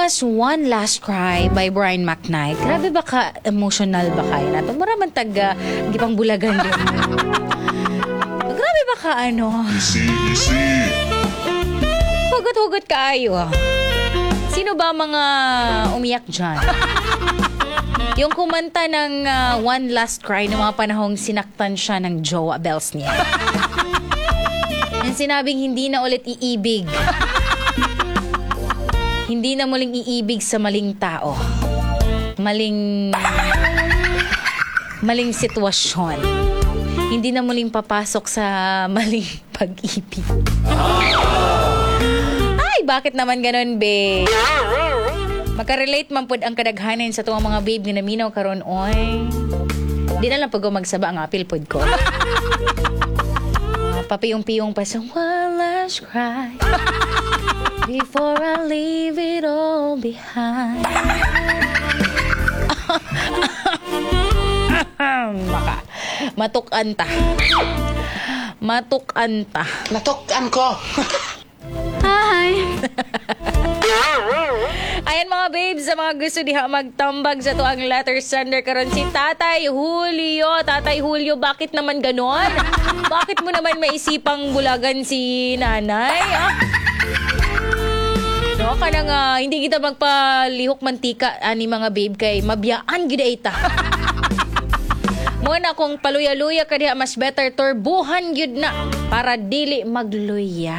was One Last Cry by Brian McKnight. Grabe ba ka emotional ba kayo na ito? Maramang gipang bulagan din. Grabe ba ka Easy. Hugot-hugot kaayo. Sino ba mga umiyak dyan? Yung kumanta ng One Last Cry noong mga panahong sinaktan siya ng jowa bells niya. Yung sinabing hindi na ulit iibig. Hindi na muling iibig sa maling tao. Maling sitwasyon. Hindi na muling papasok sa maling pag-ibig. Ay, bakit naman ganun, be? Magka-relate man pod ang kadaghanan sa tuwang mga babe ni naminaw karon oy. Di na lang pag magsaba ang apil pod ko. Papiyong-piyong pa sa one last cry before I leave it all behind. Matukan ta. Natukan ko. Hi. Ayan mga babes, sa mga gusto diha magtambag sa tuang letter sender karon si Tatay Julio. Tatay Julio, bakit naman ganon? Bakit mo naman maisipang bulagan si nanay? No, kanang hindi kita magpalihok mantika ani mga babe kay mabiyaan gid ita. Muna kung paluya-luya ka diha mas better turbuhan gyud na para dili magluya.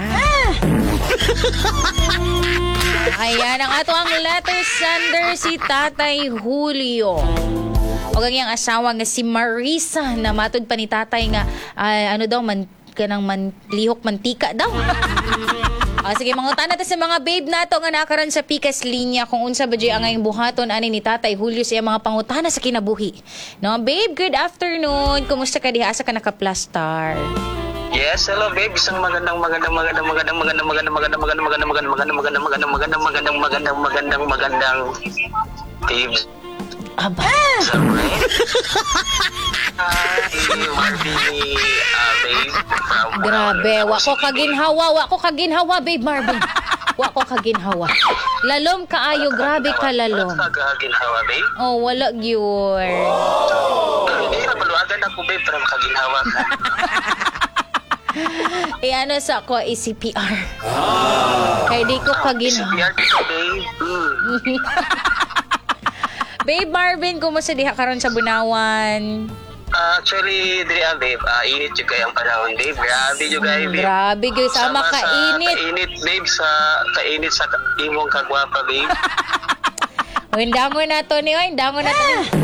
Ayan ang ato ang letter sender si Tatay Julio. O ganyang asawa nga si Marisa na matod pa ni tatay nga lihok mantika daw. Sige, mangutan natin sa mga babe nato nga nakaroon sa Pikas Linya kung unsa ba jay ang ngayong buhaton ani ni Tatay Julio sa mga pangutana sa kinabuhi. No, babe, good afternoon. Kumusta ka diha? Asa ka naka-plastar? Yes, hello babe. Isang magandang babes. Aba. Marvin, babe. Grabe, wa ko kaginhawa, babe Marvin. Wa ko kaginhawa. Lalom kaayo, grabe ka lalom. Kaginhawa, babe? Oh, wala gyur. Hindi na maluagan ako, babe, para makaginhawa ka. Ano sa ko CPR. Kaya di ko kaginhawa. CPR ka, babe. Babe Marvin, kumusta diha karon sa Bunawan? Actually, babe, init yung kayang panahon, babe. Grabe yung kayo, babe. Grabe, gyud sama kainit. Kainit, babe, kainit sa imong kagwapa, babe. Dangon na to ni. Undangan ba,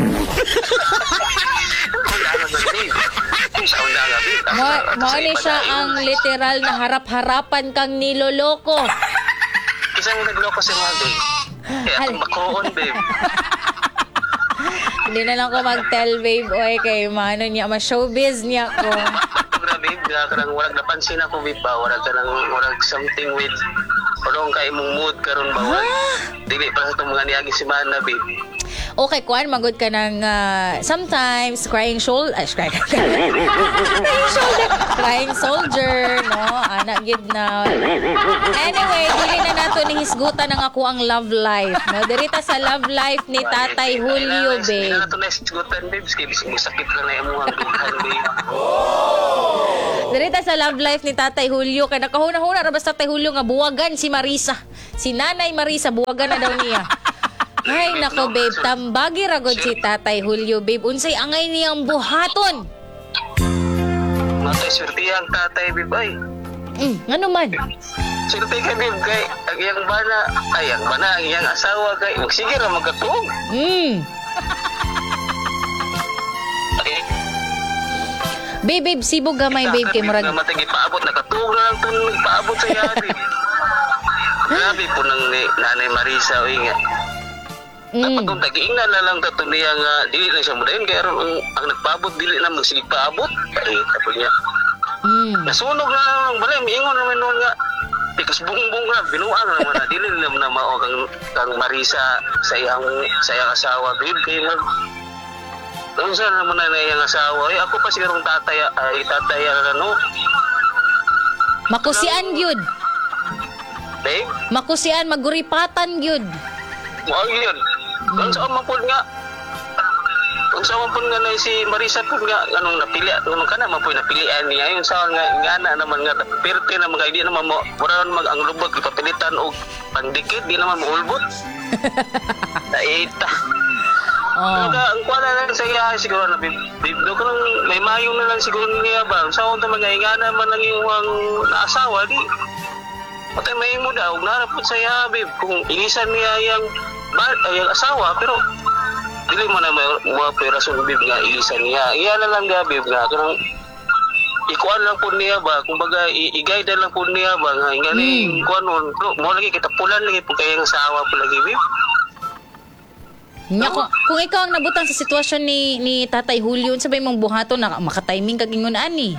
babe? Undangan, babe. Mo ni siya ang literal na harap-harapan kang niloloko. Isang nagloko si mga, babe. Kaya akong makoon, babe. Hindi na lang ko mag-tell, babe. Oy, kay mano niya, ma-showbiz niya ko. Grabe, karang walang napansin ako, babe, ba? Walang something with parang kay mong mood karon ba? Dili para sa itong mga niyagi si Mana, babe. Okay, Kwan, magod ka ng sometimes crying soldier, no? Anak gid na. Anyway, dili na nato ni hisgutan ng ako ang love life, no? Dirita sa love life ni Tatay Julio, babe. Dili na nato na hisgutan, babe. Kaya bising sakit na imong hanggan, babe. Dirita sa love life ni Tatay Julio, kay nakahuna-huna ra basta Tatay Julio nga buwagan si Marisa. Si Nanay Marisa buwagan na daw niya. Ay, nako, babe. Tambagi ragod si Tatay Julio, babe. Unsay angay niyang buhaton. Matay swertihang tatay, babe, ay. Ano man? Swerte ka, babe, kay ang iyang bana, ang iyang asawa, kay magsige ra magkatuog. Babe, sibog gamay, babe, kay murag. Matagi paabot, nakatuog na lang itong nagpaabot sa yari. Grabe po ng Nanay Marisa, oy nga. Dapat kung tagiingnan na lang ito niya nga, dili na siya mudahin, kaya ang nagpaabot, dili na magsigig paabot. Ay, tapos niya. Nasunog na lang, balay, miingon naman noon nga. Because bung-bung na, binuang naman na, dili na mao kang Marisa sa iyang asawa, babe, kaya doon saan naman na iyang asawa, ay ako pa sigurong tatay, ano? Makusian gyud. Babe? Makusian, maguripatan gyud. Mao yun. Kung sa mapod nga, kung sa mapod nga na si Marisa po nga, anong napili, naman ka na, mapoy napilian niya. Yung sa nga na naman nga, perte naman ka, hindi naman mo, mura naman ang lubot, ipapilitan o pandikit, di naman maulbot. Naita. Oh. Ang kuha na lang sa iya, siguro na, doon ka lang, may mayong na lang siguro niya ba? Sa akong tamang nga naman ang iyong naasawa, di. Patay may mo daw, narapot sa iya, babe, kung inisan niya yung asawa, pero dili mo na mga perason bib nga ilisan niya. Iya na lang nga bib nga kanang ikuan lang po niya ba kumbaga i-guide lang po niya ba nga ngani kuan mo lagi kita pulan lagi po kay ang asawa po lagi bib. Nya kung ikaw ang nabutang sa sitwasyon ni Tatay Julio, sabay mong buhaton na maka-timing kag ingon ani.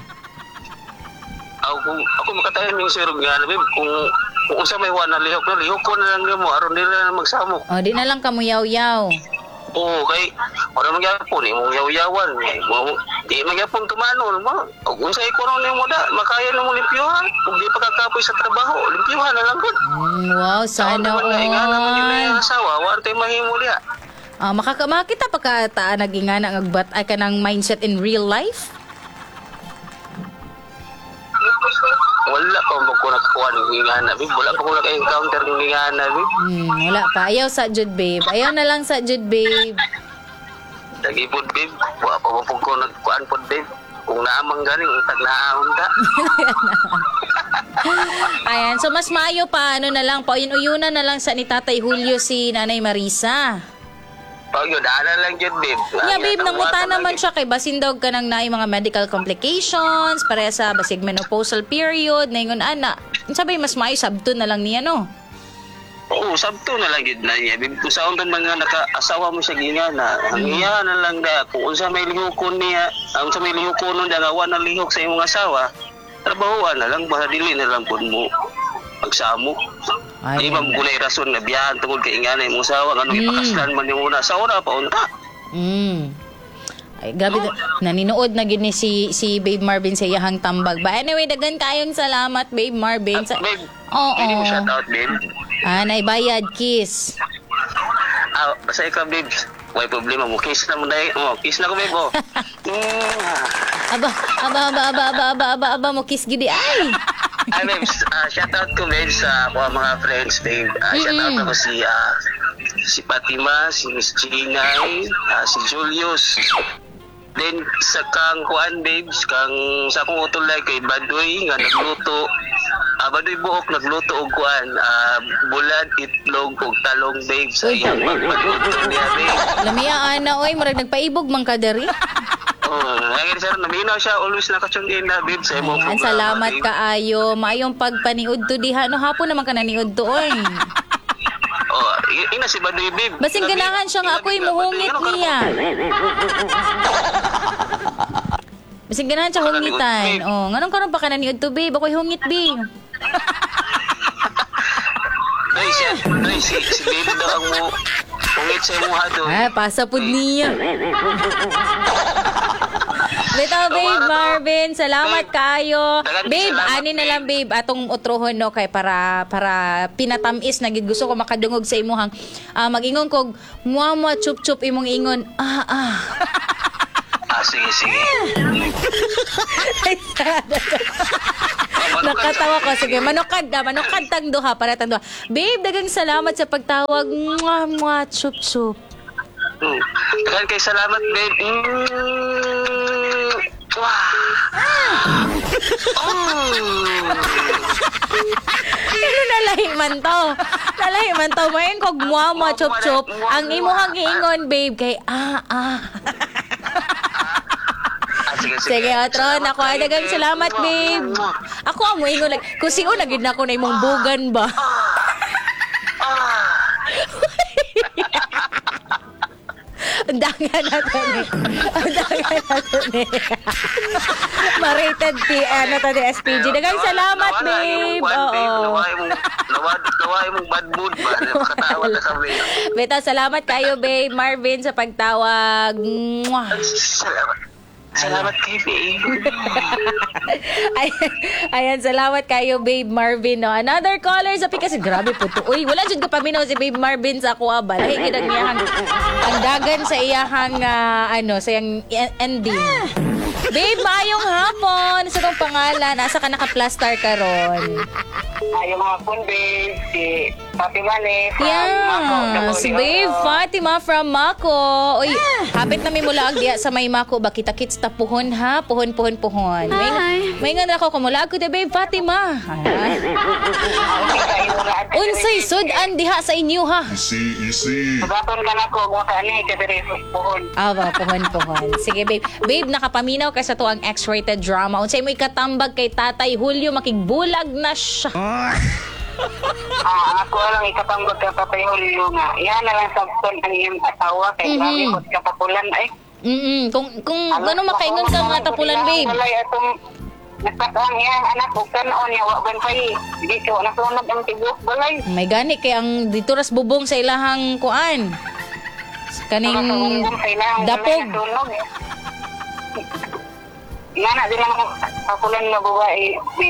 Ako makatayming sir nga bib kung unsa may wana lihok ko na lang mo aron nila na magsamok. Oh, di na lang kamuyaw-yaw. Oo, kay wala magyapon mong yaw-yawan. Di magyapon tumanon mo. Kung sa ikonon mo da, makaya na mo limpyuhan. Kung di pagkakapoy sa trabaho, limpyuhan na lang gud. Wow, sana all. Ang asawa, wa tay mahimo diha. Makita pa ka nagingana ang agbat ay kanang mindset in real life? Wala pa mo ko nakakuha ng ngingana, babe. Wala pa ko naka-encounter ng ngingana, babe. Wala pa. Ayaw sa Jud, babe. Ayaw na lang sa Jud, babe. Lagi po, babe. Wala pa mo ko nagkuhaan po, babe. Kung naamang galing, tag naahon ta. Ayan. So, mas maayo pa, na lang, pauyun-uyunan na lang sa ni Tatay Julio si Nanay Marisa. Pag yun, daanan lang yun, babe. Yeah, babe, nanguta naman siya kay basin daw ka nang naay mga medical complications, pareha sa basig menopausal period, na ingon ana. Sabi, mas maayo, sabto na lang niya, no? Oo, sabto na lang yun na niya. Babe, kung saan mga naka-asawa mo siya gingana, ang iya na lang da, kung unsa may lihokon niya, ang unsa may lihokon nun, dangawa ng lihok sa imong asawa, trabahoan na lang, baka dili na lang po mo pagsamo. Di ba gunay rason nga biyahan tungod kay ingana imong asawa ngano ipakaslan man yung una sa una pa unta. Ay gabi naninood na gid ni si Babe Marvin sa iyahang tambag ba. Anyway, dagan kayong salamat Babe Marvin sa Babe. Pwede mo shout out, babe. Naibayad kiss. Basta ikaw, babe. May problema mo. Kiss na mo dahil. Kiss na ko, babe. Aba mo kiss gidi ay. Babe, shout out ko, babe, sa mga friends, babe. Shout out ako si Fatima, si Miss Chinay, si Julius. Then sa kang kuan, babes, kang sa akong utulay kay Badoy nga nagluto. Badoy buok nagluto og kuan, bulad, itlog ug talong, babes. Sa iyang pagluto niya, babe. Lamia ana oy, murag nagpaibog man ka diri. Ngayon sir, naminaw siya, always nakatune in na, babe, sa imong programa. Salamat kaayo. Maayong pagpaniud to diha. No, hapon naman ka naniud to, oy. Ina si Badoy, babe. Basing ganahan siya nga ako'y muhungit niya. Basing ganahan siya hungitan. Nganong karon pa ka naniud to, babe? Ako'y hungit, babe. Si babe daw ang mo hungit sa imong hado. Pasapod niya. Bitaw, babe Marvin, salamat kayo. Babe, ani na lang, babe, atong utrohon, no, kay para pinatamis na gid gusto ko makadungog sa imuhang magingon kog muwa chup chup imong ingon. Sige. Nakatawa ko. Sige, manukad tang duha para tang duha. Babe, dagang salamat sa pagtawag. Muwa chup chup. Dagan kay salamat, babe. Nalahi man to. Mayon kog muwa chup chup. Ang imuhang giingon, babe, kay Sige, Atron. Ako ay dagang salamat, babe. Ako amo ingon lang. Kung siyo, nagid na ako na imong bugan ba? Dangan na to ni. Ma-rated na to ni SPG. Dagang salamat, babe. Oo. Naway mong bad mood ba? Nakatawa na kami. Beta, salamat kayo, babe Marvin, sa pagtawag. Salamat. Salamat kay babe. Ayan, salamat kayo, Babe Marvin. No? Another caller sa kasi grabe po to. Uy, wala dyan ka paminaw si Babe Marvin sa ako, ba? Lahi kinang iyahang ang dagan sa iyahang, sa iyang ending. Babe, maayong hapon. Sa itong pangalan, nasa ka naka-plastar ka ron? Ayong hapon, babe. Si Fatima ni from Yeah, si Babe Fatima from Mako. Uy, hapit na may mula ang diya sa may Mako. Ba kita-kits ta puhon ha? Puhon. May nga na ako kumula ko de Babe Fatima. Unsay sud-an diha sa inyo ha? Easy. Pagaton ka na ko, mga kaani, kadiri pohon. Ba, puhon. Sige, Babe. Babe, nakapaminaw ka sa to ang X-rated drama. Unsay mo ikatambag kay Tatay Julio, makigbulag na siya. Ako lang ikapanggod ka Tatay Julio nga. Yan na lang sabton ang iyong asawa kay grabe ko kapapulan ay. Kung ano makaingon ka nga tapulan, Babe. Walay atong nasakang yan, anak ko kanoon niya, wakban pa eh. Hindi ko nasunod ang tibok balay. May gani kay ang dito ras bubong sa ilahang kuan. Kaning dapog. Yan na din ang kapapulan na babae.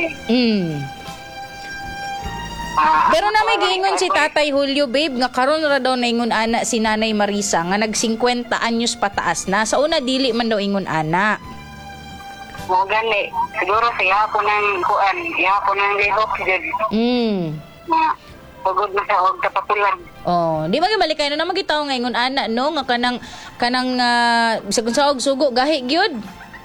Pero na may giingon si Tatay Julio, Babe, nga karon ra daw naingon ana si Nanay Marisa nga nag 50 anyos pataas na. Sa una dili man daw ingon ana. Mo gani, siguro siya po ng kuan, siya po ng lihok jud. Pagod na sa og kapapulan. Di ba gibalikay na magitaw nga ingon ana no nga kanang bisag sa og sugo gahi gyud.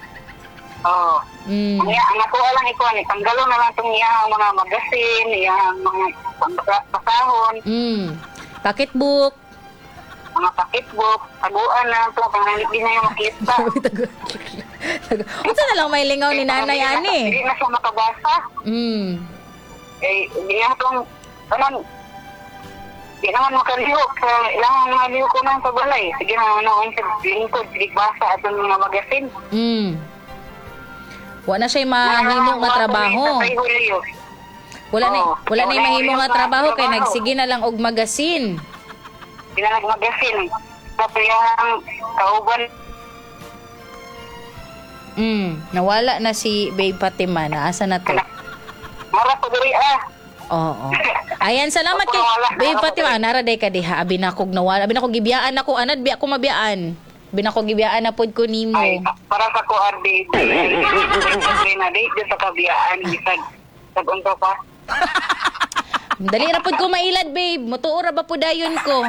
Ang ako lang ikuan, tanggalon na lang itong iyang mga magasin, iyang mga pasahon. Pocketbook. Mga pocketbook, taguan na ito, panghalit din na yung makita. Unsa na lang may lingaw ni Nanay ani? Hindi na siya makabasa. Hindi na itong, di naman makalihok. Ilangan mga lihok ko na sa balay. Sige na, sa lingkod, sige basa atong mga magasin. Wala siya mahimong nga trabaho. Wala na yung mahimong nga trabaho kay nagsige na lang og magasin. Pinalag magasin. Tapos yung kauban. Nawala na si Babe Fatima. Naasa na to? Mara po diri Oo. Ayan, salamat kay Babe Fatima. Naraday ka diha. Abi na kog nawala. Abi na kog gibiyaan ako. Anad bi ako mabiyaan. Binakogibiyaan na pod ko nimo. Ay, para sa ko ardi. Na date sa kabiyaan bisag unta pa. Dali ra pod ko mailad, Babe. Motuo ra ba po dayon ko?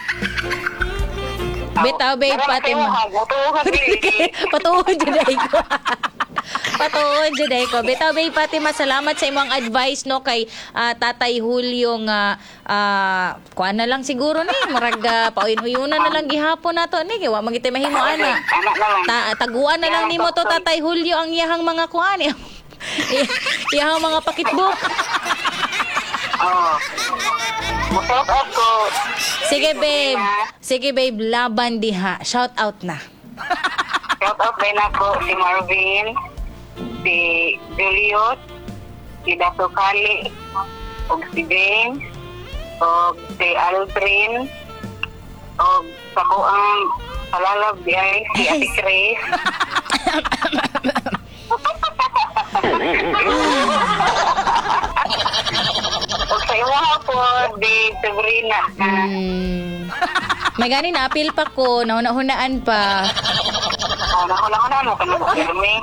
Bitaw, Babe Fatima. Patuod juday ko. Patuod juday ko. Bitaw, Babe Fatima, salamat sa imong advice no kay Tatay Julio nga kuan na lang siguro ni murag pauyin-uyunan na lang gihapon nato ni kay wa magitay mahimo ana. Taguan na lang nimo to Tatay Julio ang iyahang mga kuan. Iyahang mga pocketbook. Shout out ko. Sige, babe, laban diha. Shout out na. Shout out din ako si Marvin, si Julius, si Dato Kali, o si James, o si Aldrin, o sa ko ang palalab ay si Ate Chris. O sa iyo hapon, Dave Sabrina. May gani na apil pa ko, nauna-hunaan pa. Nauna-hunaan mo ka na kami.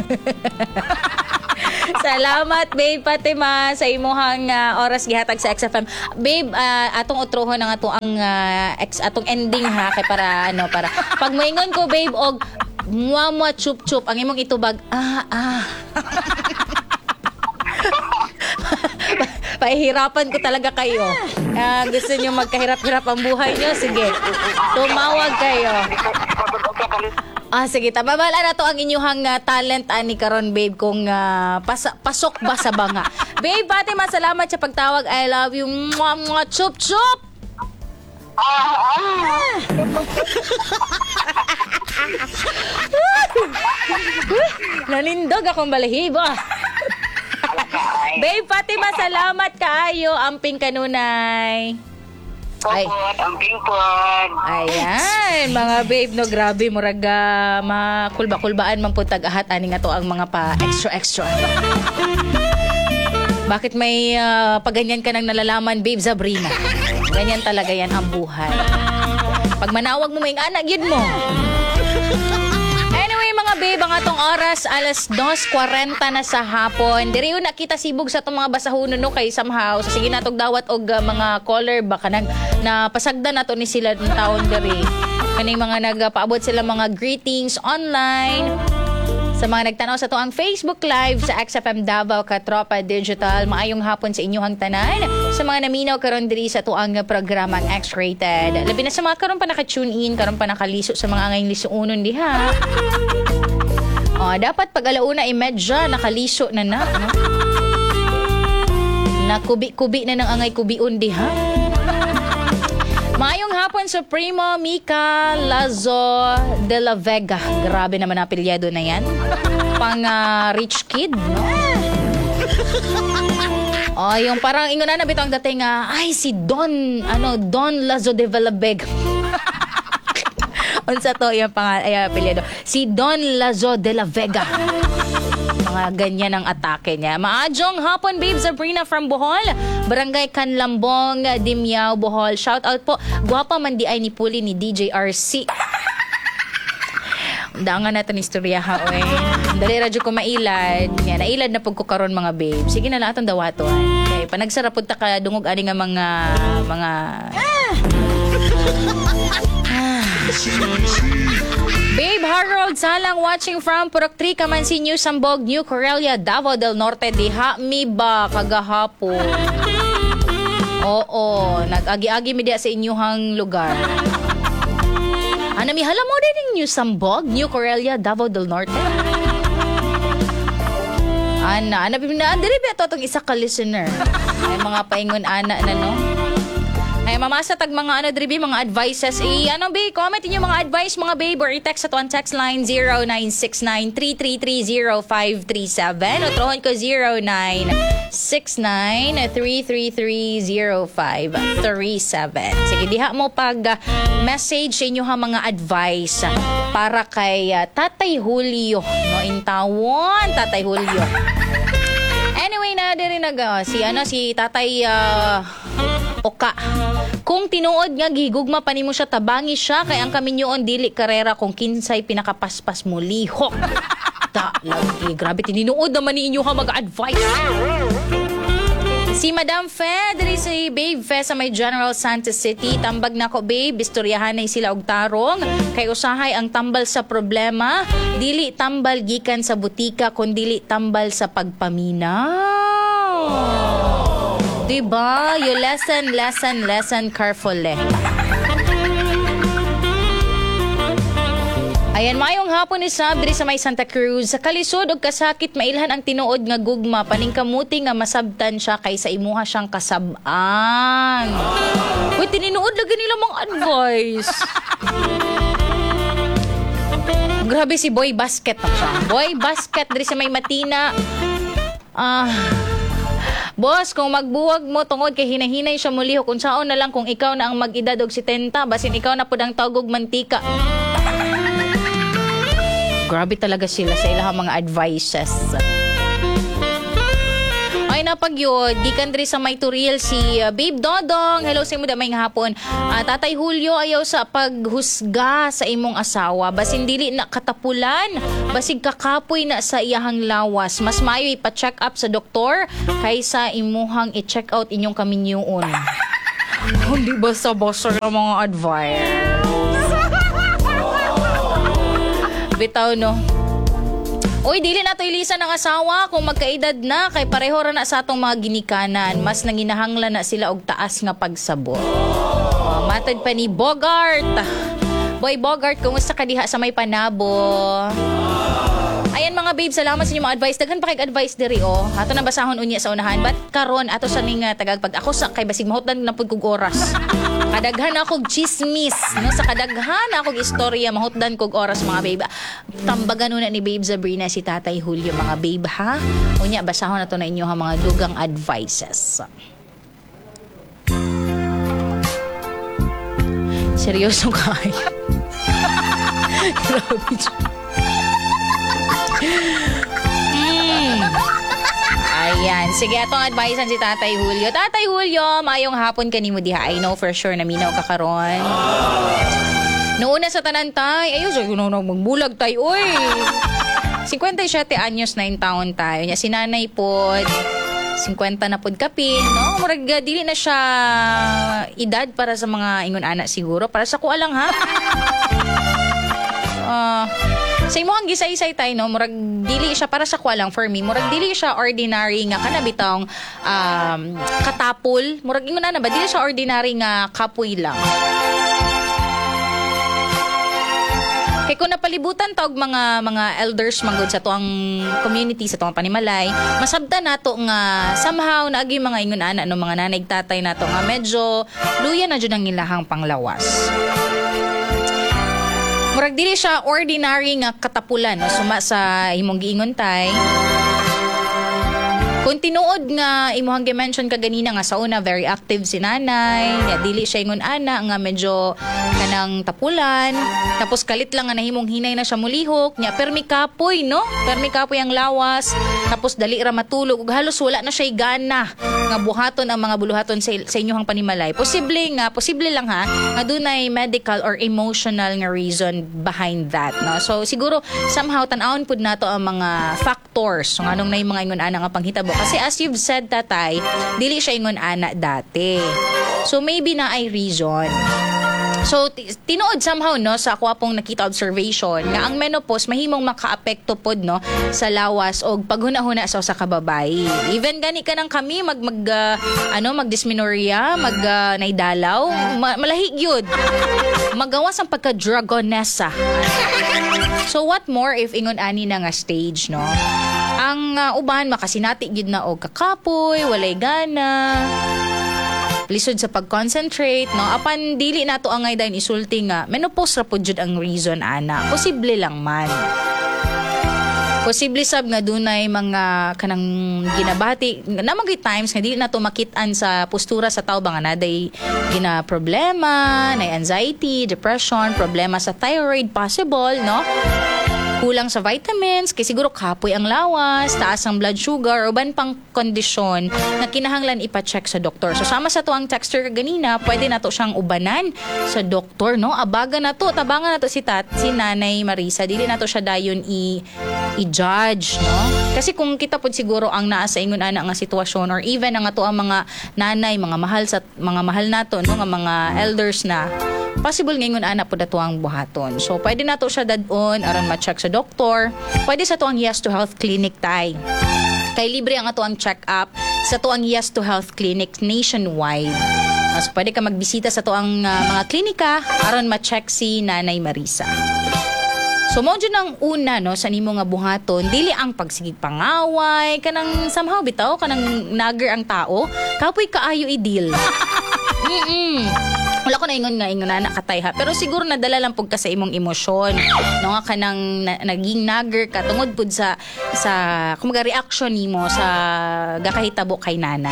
Salamat, Babe Fatima, sa imuhang oras gihatag sa XFM. Babe, atong utrohon ang atong ending ha kay para pag moingon ko, babe, og muwa chup-chup ang imong itubag. Pahihirapan ko talaga kayo. Gusto niyo magkahirap-hirap ang buhay niyo? Sige, tumawag kayo. Sige, tababala na to ang inyong talent ani karon, babe, kung pasok ba sa banga. Babe Fatima, salamat sa pagtawag. I love you. Mwah, chup-chup. Nanindog akong balahibo. Babe Fatima, salamat kaayo. Amping kanunay. Ay. Popot, ang pingpod. Ayan, mga babe, no, grabe, murag makulba-kulbaan man po tag-ahat, ani nga to ang mga pa extra. Bakit may paganyan ka nang nalalaman, babe Sabrina? Ganyan talaga yan ang buhay. Pag manawag mo, may anak, yun mo. Anyway, mga babe, ang atong oras, alas 2:40 na sa hapon. Diri yun, nakita sibog sa itong mga basahunon, no, kay somehow. So, sige na itong dawat og mga caller, baka napasagdan na to ni sila ng taon diri. Kaning mga nagpaabot sila mga greetings online. Sa mga nagtanaw sa to ang Facebook Live sa XFM Davao Katropa Digital, maayong hapon sa inyong tanan. Sa mga naminaw karon diri sa to ang programang X-Rated. Labi na sa mga karon pa naka-tune in, karon pa nakaliso sa mga angay lisuonon diha. Dapat pag alauna imedya nakaliso na no? Nakubi-kubi na ng angay kubiun diha. Maayong hapon sa Primo Mika Lazo de la Vega. Grabe naman ang apelyado na yan. Pang rich kid, no? Yung parang ingon na bitaw ang dating ay si Don Lazo de la Vega. Unsa to yung apelyado? Si Don Lazo de la Vega. Mga ganyan ang atake niya. Maadjong hapon, babe Sabrina from Bohol. Barangay Canlambong, Dimyao, Bohol. Shout out po. Guwapa man di ay ni Puli ni DJ RC. Daangan natin istorya ha, oy. Dali radyo ko mailad. Yan, nailad na pagkukaroon mga babe. Sige na lang atong dawaton. Okay, panagsarapod ta ka dungog ani nga mga Babe Harold Salang watching from Purok 3 Kamansi New Sambog New Corelia Davao del Norte diha mi ba kagahapon. Oo, nag-agi-agi mi diha sa inyong lugar. Ana mi hala mo din New Sambog New Corelia Davao del Norte. Ana diri ba to tong isa ka listener. Ay mga paingon ana na no. Ay mamasa tag mga dribi mga advices comment niyo mga advice mga babe or i-text sa tuan text line 0969-333-0537 o trohon ko 0969-333-0537. Sige diha mo pag message sa inyo ha mga advice para kay Tatay Julio no intawon Tatay Julio. Anyway na diri si Tatay Oka. Kung tinuod nga gihigugma pa nimo siya tabangi siya kay ang kaminyoon dili karera kung kinsay pinakapaspas mo lihok. Lagi grabe tinuod naman ni inyo ha mag-advise. Si Madam Fe, diri si Babe Fe sa may General Santos City. Tambag na ko babe, istoryahan na sila og tarong. Kay usahay ang tambal sa problema, dili tambal gikan sa butika kundi tambal sa pagpaminaw. Diba? You listen carefully. Ayan, mayong hapon ni Sab diri sa may Santa Cruz. Sa kalisod og kasakit mailhan ang tinuod nga gugma paningkamuti nga masabtan siya kaysa imuha siyang kasab-an. Uy, tininuod lagi nila mga advice. Grabe si Boy Basket na siya. Boy Basket diri sa may Matina. Boss, kung magbuwag mo tungod kay hinahinay siya mulihok kung saon na lang kung ikaw na ang mag-edad og 70 basin ikaw na pud ang tawgog mantika. Grabe talaga sila sa ilang mga advices. Ay napagyod, gikan diri sa may Turil si Babe Dodong. Hello sa imo da may hapon. Tatay Julio ayaw sa paghusga sa imong asawa. Basin dili na katapulan, basig kakapoy na sa iyahang lawas. Mas maayo ipa-check up sa doktor kaysa imuhang i-check out inyong kaminyoon. Hindi basta-basta ng mga advice. Bitaw no. Uy, dili na to ilisan ng asawa kung magkaedad na kay pareho ra na sa atong mga ginikanan. Mas nanginahanglan na sila og taas nga pagsabot. Matad pa ni Bogart. Boy Bogart, kumusta ka diha sa may Panabo? Ayan mga babe, salamat sa inyong mga advice. Daghan pa kay advice diri Ato na basahon unya sa unahan. But karon ato sa ning tagagpag ako sa kay basig mahutdan na pud kog oras. Kadaghan akong chismis, no? Sa kadaghan akong istorya mahutdan kog oras mga babe. Tambagan na ni Babe Sabrina si Tatay Julio mga babe ha. Unya basahon ato na inyo ha mga dugang advices. seryoso kayo. Grabe siya. Ayan. Sige, atong advice si Tatay Julio. Tatay Julio, maayong hapon kanimo diha. I know for sure na minaw ka karon. Noona sa tanan tay, ayun, so yun magbulag tay, oy. 57 anyos na yung taon tayo. Nya si nanay pod, 50 na pod kapin, no? Murag dili na siya edad para sa mga ingon anak siguro. Para sa kuha lang, ha? Sa imo ang gisay-isay tayo, no? Murag dili siya para sa kuha lang for me. Murag dili siya ordinary nga kanabitang katapol. Murag ingon na ba? Dili siya ordinary nga kapoy lang. Kaya kung napalibutan tawag mga elders manggod sa tuang community, sa tuang panimalay, masabta nato nga somehow naagi mga ingon ana no mga nanay tatay nato nga medyo luya na jud ang ilahang panglawas. Murag dili siya ordinary nga katapulan no suma sa imong giingon tay. Kung tinuod nga imuhang gi-mention ka ganina nga sa una very active si nanay, ya dili siya ingon ana nga medyo kanang tapulan, tapos kalit lang nga nahimong hinay na siya mulihok, nya permi kapoy no? Permi kapoy ang lawas, tapos dali ra matulog ug halos wala na siya gana nga buhaton ang mga buluhaton sa inyong panimalay. Posible lang ha, nga dunay medical or emotional nga reason behind that, no? So siguro somehow tan-awon pud nato ang mga factors nga anong nay mga ingon ana nga panghitabo. Kasi as you've said, tatay, dili siya ingon ana dati. So maybe na ay reason. So tinuod somehow no sa ako pong nakita observation nga ang menopause mahimong makaapekto pod no sa lawas og paghuna-huna sa usa ka babae. Even gani ka nang kami magdysmenorrhea, naidalaw, malahi gyud. Magawas ang pagka-dragonessa. So what more if ingon ani na nga stage no? Ang uban makasinati gid na og kakapoy, walay gana. Lisod sa pag-concentrate, no? Apan dili nato angay dayon isulti nga menopause ra pud jud ang reason ana. Posible lang man. Posible sab nga dunay mga kanang ginabati namang times nga dili nato makit-an sa postura sa tao ba nga naday gina problema, na anxiety, depression, problema sa thyroid possible, no? Kulang sa vitamins, kay siguro kapoy ang lawas, taas ang blood sugar, o ban pang kondisyon na kinahanglan ipa-check sa doktor. So sama sa to ang texture kaganina, pwede na to siyang ubanan sa doktor, no? Abaga na to, tabangan na to si Nanay Marisa, dili na to siya dayon i-judge, no? Kasi kung kita pod siguro ang naa sa ingon ana nga sitwasyon or even ang ato ang mga nanay, mga mahal nato, no? Nga mga elders na possible ngayon ana po dato ang buhaton. So, pwede na to siya dadon aron ma-check sa doktor. Pwede sa to ang Yes to Health Clinic tay. Kay libre ang ato ang check-up sa to ang Yes to Health Clinic nationwide. Mas pwede ka magbisita sa to ang mga klinika aron ma-check si Nanay Marisa. So, mo dyan ang una, no, sa nimo nga buhaton, dili ang pagsigig pangaway, kanang somehow bitaw, kanang nagger ang tao, kapoy kaayo i-deal. Wala ko na ingon na nakatay ha. Pero siguro nadala lang pug ka sa imong emosyon. No nga kanang naging nagger ka tungod pud sa kumaga reaction nimo sa gakahitabo kay nanay.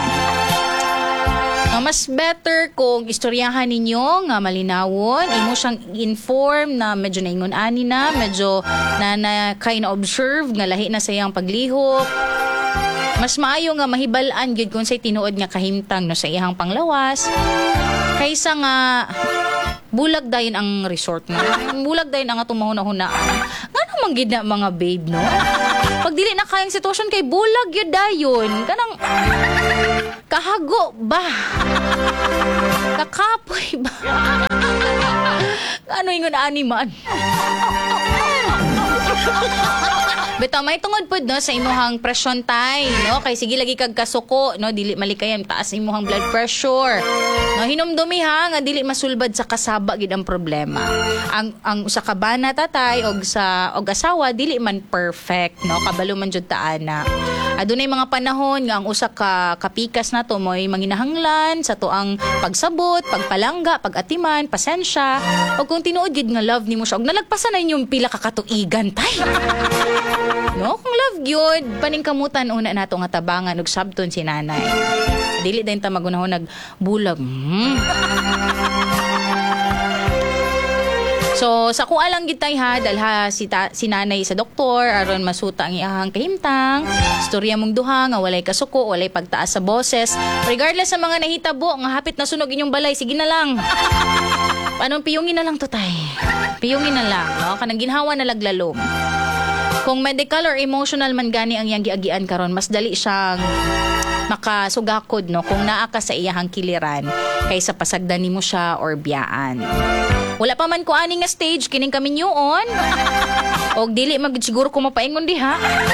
Mas better kung istoryahan ninyo nga malinawon, imo siyang inform na medyo naingon ani na, medyo na kay na observe nga lahi na sa iyang paglihok. Mas maayo nga mahibalaan gyud kung say tinuod nga kahimtang no sa iyang panglawas kaysa nga bulag dayon ang resort no. Bulag dayon ang atong mahuna-hunaan. Ngano man gid na mga babe no? Pag dili na kayang sitwasyon kay bulag gyud dayon. Kanang kahago ba? Kakapoy ba? Ano ingon ani man? Bitaw may tungod pud no sa imuhang presyon tay no kay sige lagi kag kasuko no dili malikayan taas imuhang blood pressure no hinumdumi ha nga dili masulbad sa kasaba gid ang problema ang usa ka bana tatay og asawa dili man perfect no kabalo man jud ta ana adunay mga panahon nga ang usa ka kapikas nato moy manginahanglan sa tuang pagsabot pagpalangga pagatiman pasensya og kung tinuod gid nga love nimo siya og nalagpasan na inyong pila ka katuigan tay. No, kung love gyud, paningkamutan una nato nga tabangan og sabton si nanay. Dili dayon ta magunahon nagbulag. So sa kuha lang gitay ha, dalha si nanay sa doktor aron masuta ang iyahang kahimtang. Istorya mong duha nga walay kasuko, walay pagtaas sa boses. Regardless sa mga nahitabo nga hapit na sunog inyong balay, sige na lang. Anong piyungin na lang to tay? Piyungin na lang, no? Kanang ginhawa na laglalom. Kung medical or emotional man gani ang iyang giagian karon, mas dali siyang makasugakod, no, kung naa ka sa iyahang kiliran kaysa pasagdan nimo siya or biyaan. Wala pa man ko ani nga stage kining kaminyoon. Og dili magid siguro ko mapaingon diha.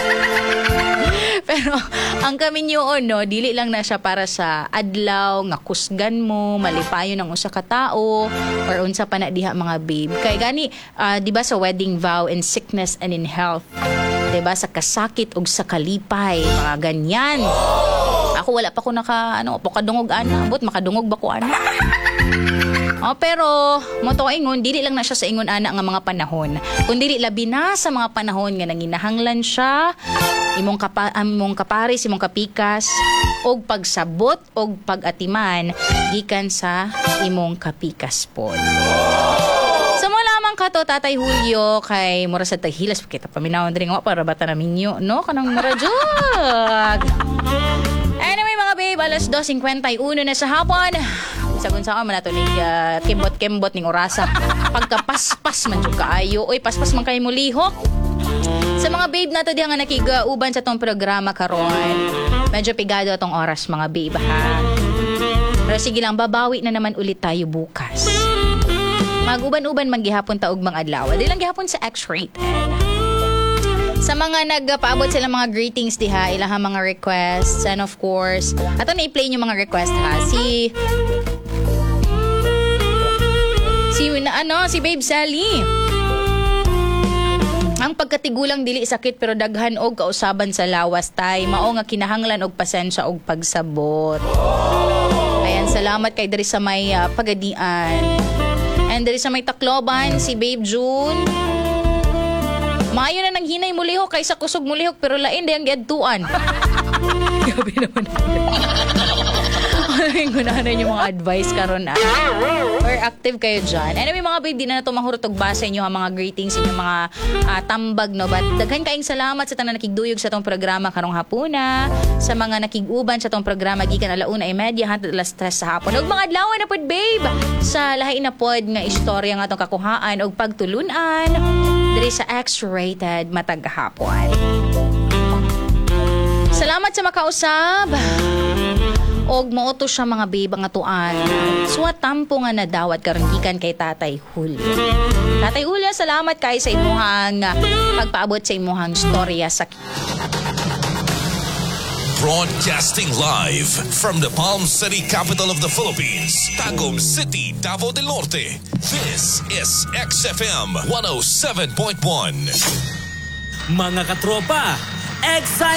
Pero ang kaminyoon, no, dili lang na siya para sa adlaw nga kusgan mo, malipayon ang usa ka tawo or unsa pa na diha mga babe. Kay gani, di ba sa wedding vow in sickness and in health, di ba sa kasakit ug sa kalipay, mga ganyan. Ako wala pa ko kadungog ana, abot makadungog ba ko ana. Pero moto ingon dili lang na siya sa ingon ana nga mga panahon, kundi labi na sa mga panahon nga nanginahanglan siya imong kaparis, imong kapikas og pagsabot og pag-atiman gikan sa imong kapikas pod. So mo lamang ka to Tatay Julio kay mura sa taghilas kita paminawon diri nga para bata na minyo, no, kanang mura jud. Anyway mga babe, alas 2:51 na sa hapon. Sagun sa man nato ning kembot-kembot ning orasa. Pagkapaspas man jud kaayo. Oy, paspas man kay mo lihok. Sa mga babe nato diha nga nakigauban sa tong programa karon. Medyo pigado atong oras mga babe ha. Pero sige lang, babawi na naman ulit tayo bukas. Mag-uban-uban man gihapon ta og mga adlaw. Di lang gihapon sa X-rated. Sa mga nagpaabot sila mga greetings diha, ilang mga requests, and of course, ato na i-play yung mga request ha. Si Babe Sally. Ang pagkatigulang dili sakit pero daghan og kausaban sa lawas tay. Mao nga kinahanglan og pasensya og pagsabot. Ayan, salamat kay diri sa may Pagadian. And diri sa may Tacloban, si Babe June. Maayo na nang hinay mo lihok kaysa kusog mo lihok pero lain dayang giadtuan. Gabi naman. Gunahan yung mga advice karon or active kayo dyan. Anyway mga babe, di na ito mahurot og basa inyo ang mga greetings, inyong mga tambag, no? But daghan kaing salamat sa tanan nakigduyog sa tong programa karong hapuna, sa mga nakiguban sa tong programa gikan 1:30 hangtod 3:00 sa hapon. Ug mga adlaw na pod babe sa lahi na pod nga istorya nga atong kakuhaan og pagtulunan diri sa X-rated matag hapon. Salamat sa makausab. Og mauto siya mga babe ang atuan. Suwa tampo nga nadawat karon gikan kay Tatay Julio. Tatay Julio, salamat kay sa imuhang pagpaabot sa imuhang storya sa Broadcasting live from the Palm City, capital of the Philippines, Tagum City, Davao del Norte. This is XFM 107.1. Mga katropa, excited!